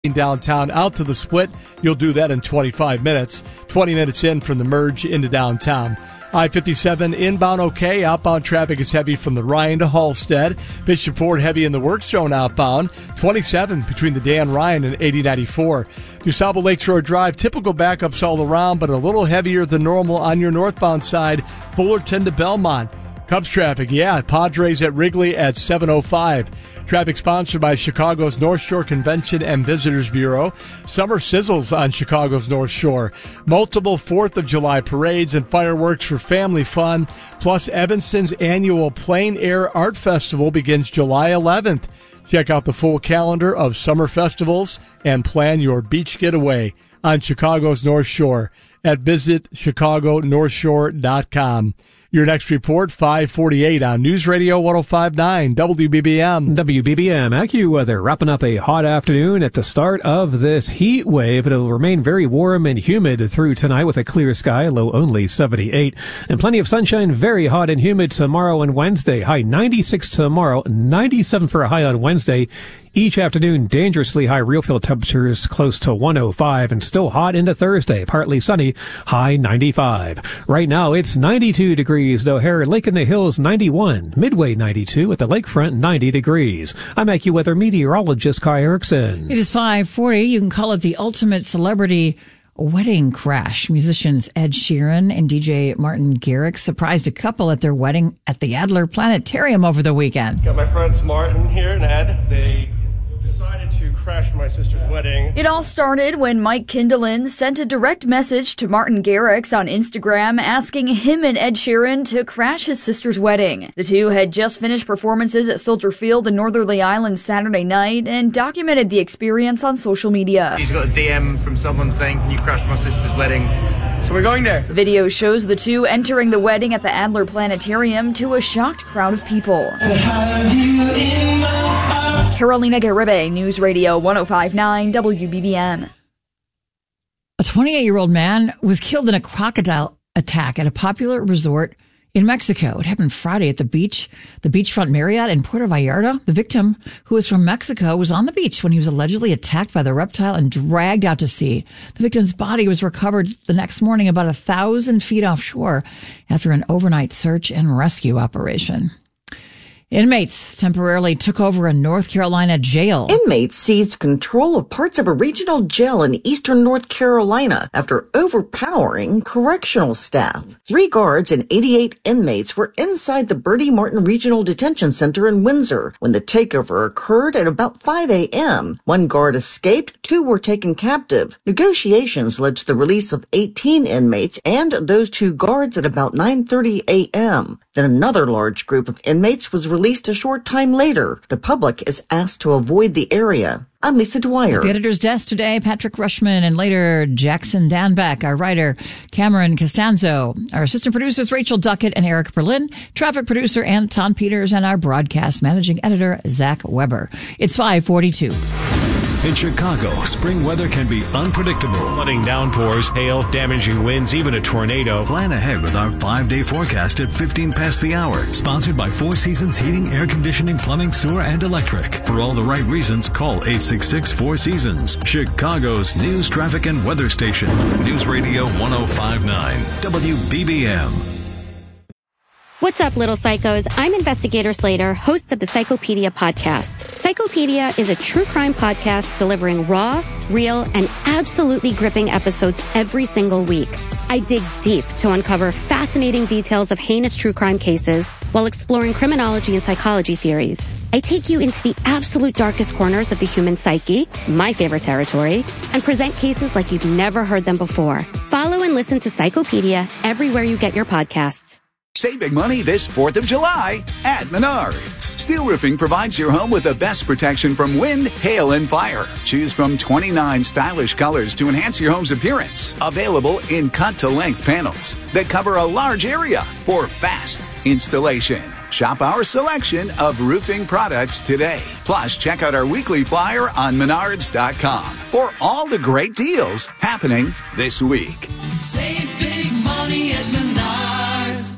downtown out to the split. You'll do that in 25 minutes. 20 minutes in from the merge into downtown. I-57 inbound okay. Outbound traffic is heavy from the Ryan to Halstead. Bishop Ford heavy in the work zone outbound. 27 between the Dan Ryan and 8094. DuSable Lakeshore Drive, typical backups all around, but a little heavier than normal on your northbound side. Fullerton to Belmont. Cubs traffic, Padres at Wrigley at 7:05. Traffic sponsored by Chicago's North Shore Convention and Visitors Bureau. Summer sizzles on Chicago's North Shore. Multiple 4th of July parades and fireworks for family fun. Plus, Evanston's annual Plein Air Art Festival begins July 11th. Check out the full calendar of summer festivals and plan your beach getaway on Chicago's North Shore at visitchicagonorthshore.com. Your next report, 5:48 on News Radio 105.9 WBBM. WBBM AccuWeather wrapping up a hot afternoon at the start of this heat wave. It'll remain very warm and humid through tonight with a clear sky, low only 78. And plenty of sunshine, very hot and humid tomorrow and Wednesday. High 96 tomorrow, 97 for a high on Wednesday. Each afternoon, dangerously high real field temperatures close to 105 and still hot into Thursday. Partly sunny, high 95. Right now, it's 92 degrees at O'Hare, Lake in the Hills 91, Midway 92, at the lakefront 90 degrees. I'm AccuWeather meteorologist Kai Erickson. It is 5:40. You can call it the ultimate celebrity wedding crash. Musicians Ed Sheeran and DJ Martin Garrix surprised a couple at their wedding at the Adler Planetarium over the weekend. Got my friends Martin here and Ed. They decided to crash my sister's wedding. It all started when Mike Kindlin sent a direct message to Martin Garrix on Instagram asking him and Ed Sheeran to crash his sister's wedding. The two had just finished performances at Soldier Field in Northerly Island Saturday night and documented the experience on social media. He's got a DM from someone saying, "Can you crash my sister's wedding?" So we're going there. The video shows the two entering the wedding at the Adler Planetarium to a shocked crowd of people. Carolina Garibay, News Radio 105.9 WBBM. A 28-year-old man was killed in a crocodile attack at a popular resort in Mexico. It happened Friday at the beachfront Marriott in Puerto Vallarta. The victim, who is from Mexico, was on the beach when he was allegedly attacked by the reptile and dragged out to sea. The victim's body was recovered the next morning about 1,000 feet offshore after an overnight search and rescue operation. Inmates temporarily took over a North Carolina jail. Inmates seized control of parts of a regional jail in eastern North Carolina after overpowering correctional staff. 3 guards and 88 inmates were inside the Bertie Martin Regional Detention Center in Windsor when the takeover occurred at about 5 a.m. 1 guard escaped, 2 were taken captive. Negotiations led to the release of 18 inmates and those 2 guards at about 9:30 a.m. Then another large group of inmates was released a short time later. The public is asked to avoid the area. I'm Lisa Dwyer. At the editor's desk today, Patrick Rushman, and later Jackson Danbeck, our writer Cameron Costanzo, our assistant producers Rachel Duckett and Eric Berlin, traffic producer Anton Peters, and our broadcast managing editor Zach Weber. It's 5:42. In Chicago, spring weather can be unpredictable. Flooding, downpours, hail, damaging winds, even a tornado. Plan ahead with our 5-day forecast at 15 past the hour. Sponsored by Four Seasons Heating, Air Conditioning, Plumbing, Sewer, and Electric. For all the right reasons, call 866-4Seasons. Chicago's news, traffic, and weather station. News Radio 105.9 WBBM. What's up, little psychos? I'm Investigator Slater, host of the Psychopedia podcast. Psychopedia is a true crime podcast delivering raw, real, and absolutely gripping episodes every single week. I dig deep to uncover fascinating details of heinous true crime cases while exploring criminology and psychology theories. I take you into the absolute darkest corners of the human psyche, my favorite territory, and present cases like you've never heard them before. Follow and listen to Psychopedia everywhere you get your podcasts. Save big money this 4th of July at Menards. Steel Roofing provides your home with the best protection from wind, hail, and fire. Choose from 29 stylish colors to enhance your home's appearance. Available in cut-to-length panels that cover a large area for fast installation. Shop our selection of roofing products today. Plus, check out our weekly flyer on Menards.com for all the great deals happening this week. Save big money at Menards.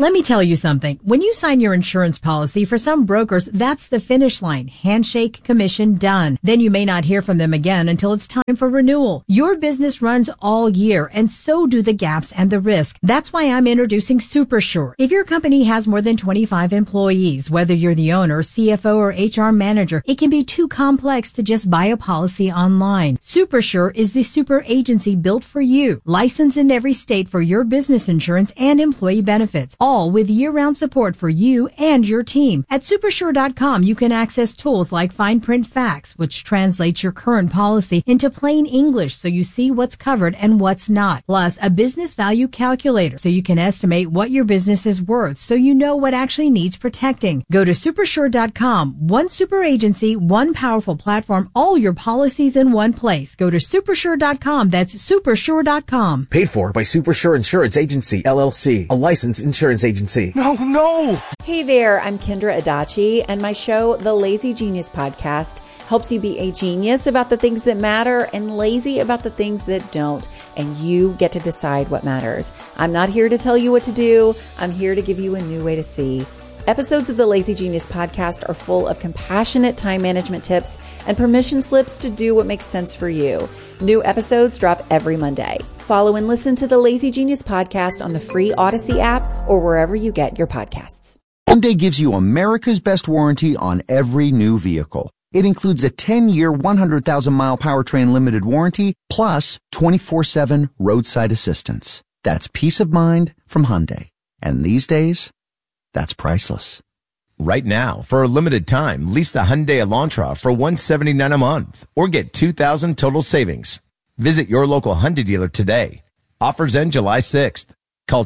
Let me tell you something. When you sign your insurance policy, for some brokers, that's the finish line. Handshake, commission, done. Then you may not hear from them again until it's time for renewal. Your business runs all year, and so do the gaps and the risk. That's why I'm introducing SuperSure. If your company has more than 25 employees, whether you're the owner, CFO, or HR manager, it can be too complex to just buy a policy online. SuperSure is the super agency built for you, licensed in every state for your business insurance and employee benefits, all with year-round support for you and your team. At Supersure.com, you can access tools like Fine Print Facts, which translates your current policy into plain English so you see what's covered and what's not. Plus, a business value calculator so you can estimate what your business is worth so you know what actually needs protecting. Go to Supersure.com. One super agency, one powerful platform, all your policies in one place. Go to Supersure.com. That's Supersure.com. Paid for by Supersure Insurance Agency, LLC, a licensed insurance agency. No! Hey there, I'm Kendra Adachi, and my show, The Lazy Genius Podcast, helps you be a genius about the things that matter and lazy about the things that don't, and you get to decide what matters. I'm not here to tell you what to do. I'm here to give you a new way to see. Episodes of the Lazy Genius Podcast are full of compassionate time management tips and permission slips to do what makes sense for you. New episodes drop every Monday. Follow and listen to the Lazy Genius Podcast on the free Odyssey app or wherever you get your podcasts. Hyundai gives you America's best warranty on every new vehicle. It includes a 10-year, 100,000-mile powertrain limited warranty, plus 24/7 roadside assistance. That's peace of mind from Hyundai. And these days, that's priceless. Right now, for a limited time, lease the Hyundai Elantra for $179 a month or get $2,000 total savings. Visit your local Hyundai dealer today. Offers end July 6th. Call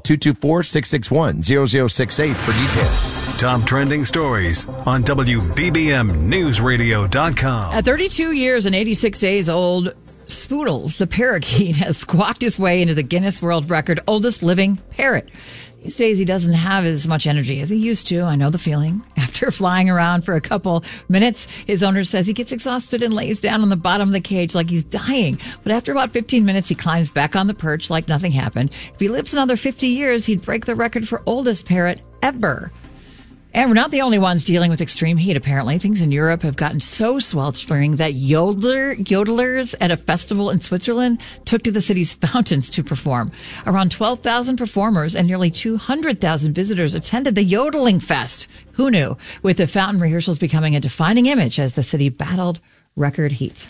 224-661-0068 for details. Top trending stories on WBBMNewsRadio.com. At 32 years and 86 days old, Spoodles, the parakeet, has squawked his way into the Guinness World Record oldest living parrot. These days, he doesn't have as much energy as he used to. I know the feeling. After flying around for a couple minutes, his owner says he gets exhausted and lays down on the bottom of the cage like he's dying. But after about 15 minutes, he climbs back on the perch like nothing happened. If he lives another 50 years, he'd break the record for oldest parrot ever. And we're not the only ones dealing with extreme heat, apparently. Things in Europe have gotten so sweltering that yodelers at a festival in Switzerland took to the city's fountains to perform. Around 12,000 performers and nearly 200,000 visitors attended the Yodeling Fest. Who knew? With the fountain rehearsals becoming a defining image as the city battled record heat.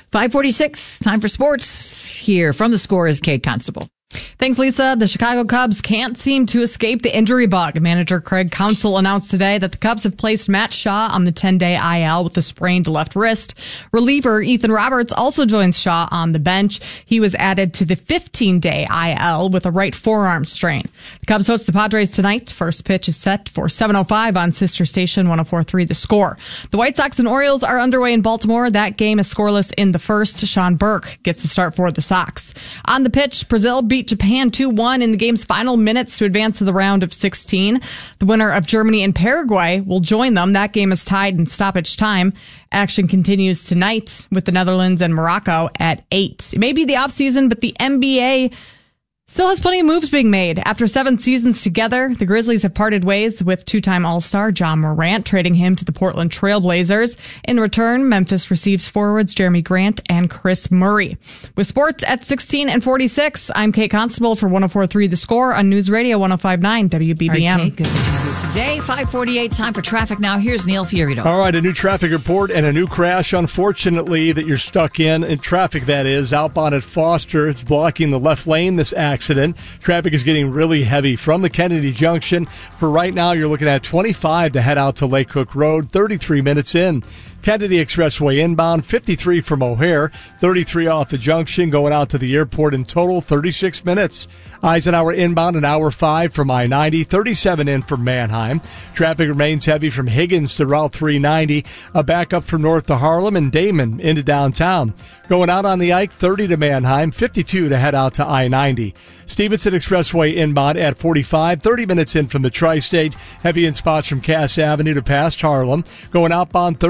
5:46, time for sports. Here from The Score is Kate Constable. Thanks, Lisa. The Chicago Cubs can't seem to escape the injury bug. Manager Craig Counsell announced today that the Cubs have placed Matt Shaw on the 10-day IL with a sprained left wrist. Reliever Ethan Roberts also joins Shaw on the bench. He was added to the 15-day IL with a right forearm strain. The Cubs host the Padres tonight. First pitch is set for 7:05 on sister station 104.3 The Score. The White Sox and Orioles are underway in Baltimore. That game is scoreless in the first. Sean Burke gets the start for the Sox. On the pitch, Brazil beat Japan 2-1 in the game's final minutes to advance to the round of 16. The winner of Germany and Paraguay will join them. That game is tied in stoppage time. Action continues tonight with the Netherlands and Morocco at 8. It may be the offseason, but the NBA still has plenty of moves being made. After 7 seasons together, the Grizzlies have parted ways with two-time All-Star Ja Morant, trading him to the Portland Trail Blazers. In return, Memphis receives forwards Jeremy Grant and Chris Murray. With sports at 16 and 46, I'm Kate Constable for 104.3 The Score on News Radio 105.9 WBBM. All right, Kate, good to have you today. 5:48, time for traffic now. Here's Neil Fiorito. All right, a new traffic report and a new crash, unfortunately, that you're stuck in traffic, that is, outbound at Foster. It's blocking the left lane, this accident. Traffic is getting really heavy from the Kennedy Junction. For right now, you're looking at 25 to head out to Lake Cook Road, 33 minutes in. Kennedy Expressway inbound, 53 from O'Hare, 33 off the junction, going out to the airport in total, 36 minutes. Eisenhower inbound, an hour 5 from I-90, 37 in from Manheim. Traffic remains heavy from Higgins to Route 390, a backup from north to Harlem and Damon into downtown. Going out on the Ike, 30 to Manheim, 52 to head out to I-90. Stevenson Expressway inbound at 45, 30 minutes in from the Tri-State, heavy in spots from Cass Avenue to past Harlem. Going outbound, 35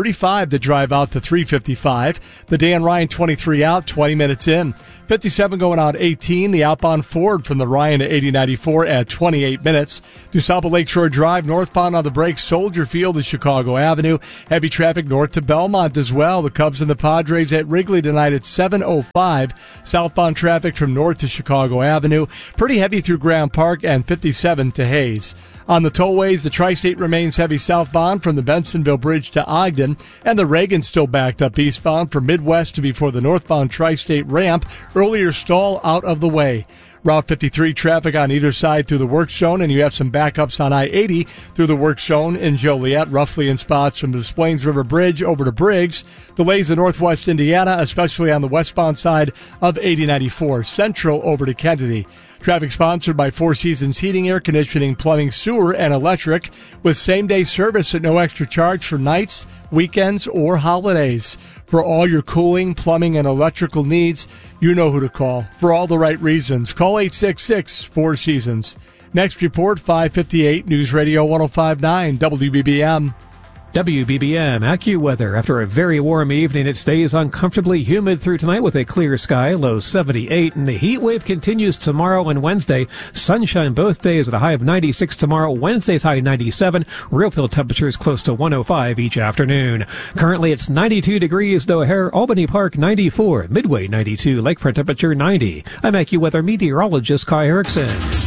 55, the drive out to 355. The Dan Ryan 23 out, 20 minutes in. 57 going out 18, the outbound Ford from the Ryan to 8094 at 28 minutes. DuSable Lakeshore Drive, northbound on the brakes, Soldier Field to Chicago Avenue. Heavy traffic north to Belmont as well. The Cubs and the Padres at Wrigley tonight at 7:05. Southbound traffic from north to Chicago Avenue. Pretty heavy through Graham Park and 57 to Hayes. On the tollways, the Tri-State remains heavy southbound from the Bensonville Bridge to Ogden, and the Reagan still backed up eastbound from Midwest to before the northbound Tri-State ramp. Earlier stall out of the way. Route 53 traffic on either side through the work zone, and you have some backups on I-80 through the work zone in Joliet, roughly in spots from the Des Plaines River Bridge over to Briggs. Delays in northwest Indiana, especially on the westbound side of 8094 Central over to Kennedy. Traffic sponsored by Four Seasons Heating, Air Conditioning, Plumbing, Sewer, and Electric, with same-day service at no extra charge for nights, weekends, or holidays. For all your cooling, plumbing, and electrical needs, you know who to call. For all the right reasons, call 866-4Seasons. Next report, 558 News Radio 105.9 WBBM. WBBM AccuWeather. After a very warm evening, it stays uncomfortably humid through tonight with a clear sky, low 78, and the heat wave continues tomorrow and Wednesday. Sunshine both days with a high of 96 tomorrow, Wednesday's high 97, real feel temperatures close to 105 each afternoon. Currently it's 92 degrees, O'Hare, Albany Park 94, Midway 92, Lakefront temperature 90. I'm AccuWeather meteorologist Kai Erickson.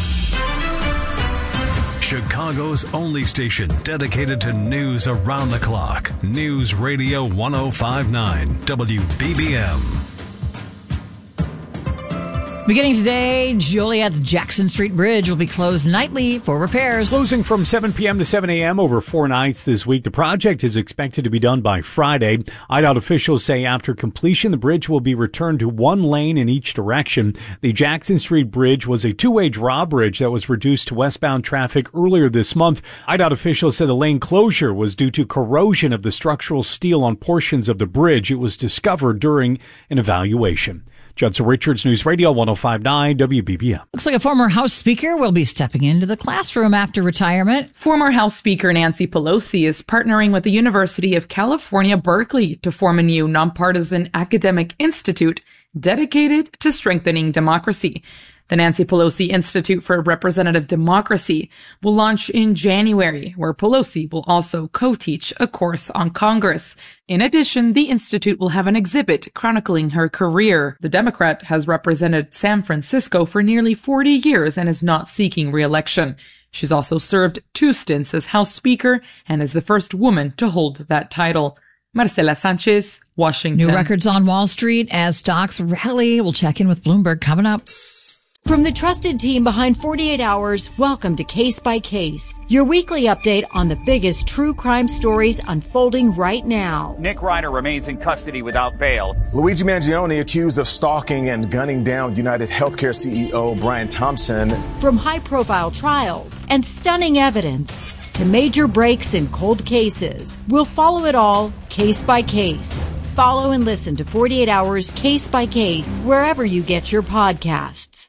Chicago's only station dedicated to news around the clock. News Radio 105.9 WBBM. Beginning today, Joliet's Jackson Street Bridge will be closed nightly for repairs. Closing from 7 p.m. to 7 a.m. over 4 nights this week. The project is expected to be done by Friday. IDOT officials say after completion, the bridge will be returned to one lane in each direction. The Jackson Street Bridge was a two-way drawbridge that was reduced to westbound traffic earlier this month. IDOT officials said the lane closure was due to corrosion of the structural steel on portions of the bridge. It was discovered during an evaluation. Judson Richards, News Radio 105.9 WBBM. Looks like a former House Speaker will be stepping into the classroom after retirement. Former House Speaker Nancy Pelosi is partnering with the University of California, Berkeley to form a new nonpartisan academic institute dedicated to strengthening democracy. The Nancy Pelosi Institute for Representative Democracy will launch in January, where Pelosi will also co-teach a course on Congress. In addition, the institute will have an exhibit chronicling her career. The Democrat has represented San Francisco for nearly 40 years and is not seeking re-election. She's also served 2 stints as House Speaker and is the first woman to hold that title. Marcela Sanchez, Washington. New records on Wall Street as stocks rally. We'll check in with Bloomberg coming up. From the trusted team behind 48 Hours, welcome to Case by Case, your weekly update on the biggest true crime stories unfolding right now. Nick Ryder remains in custody without bail. Luigi Mangione accused of stalking and gunning down United Healthcare CEO Brian Thompson. From high-profile trials and stunning evidence to major breaks in cold cases, we'll follow it all case by case. Follow and listen to 48 Hours Case by Case wherever you get your podcasts.